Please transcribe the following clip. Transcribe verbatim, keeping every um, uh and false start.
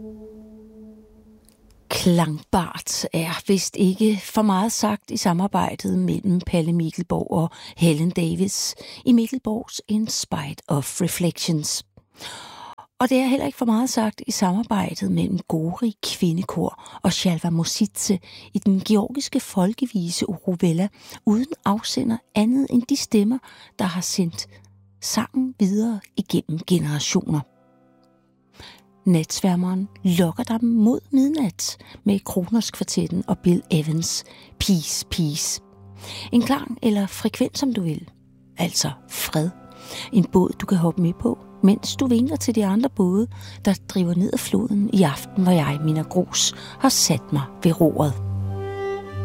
Klangbart er vist ikke for meget sagt i samarbejdet mellem Palle Mikkelborg og Helen Davis i Mikkelborgs In Spite of Reflections. Og det er heller ikke for meget sagt i samarbejdet mellem Gori Kvindekor og Shalva Mositze i den georgiske folkevise Uruvela, uden afsender andet end de stemmer, der har sendt sangen videre igennem generationer. Natsværmeren lokker dem mod midnat med Kronos Kvartetten og Bill Evans' Peace, Peace. En klang eller frekvens, som du vil. Altså fred. En båd, du kan hoppe med på, mens du vinker til de andre både, der driver ned ad floden i aften, hvor jeg, Mina Grus, har sat mig ved roret.